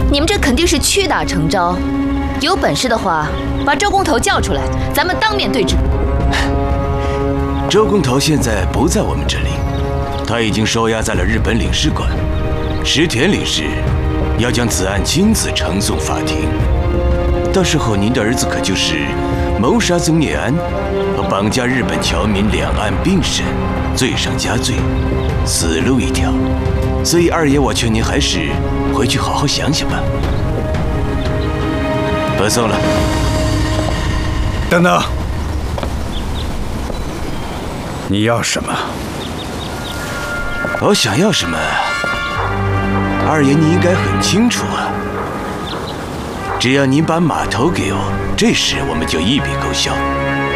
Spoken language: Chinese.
你们这肯定是屈打成招。有本事的话，把周工头叫出来，咱们当面对质。 周工头现在不在我们这里，他已经收押在了日本领事馆。石田领事要将此案亲自呈送法庭，到时候您的儿子可就是谋杀宗念安和绑架日本侨民两案并审，罪上加罪，死路一条。所以二爷，我劝您还是回去好好想想吧。不送了。 等等，你要什么？ 我想要什么？二爷，你应该很清楚啊。只要您把码头给我，这事我们就一笔勾销。